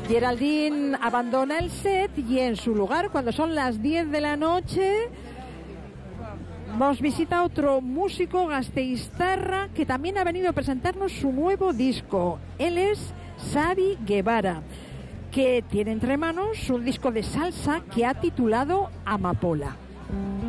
Geraldine abandona el set y en su lugar, cuando son las 10 de la noche, nos visita otro músico gasteiztarra que también ha venido a presentarnos su nuevo disco. Él es Xavi Guevara, que tiene entre manos un disco de salsa que ha titulado Amapola.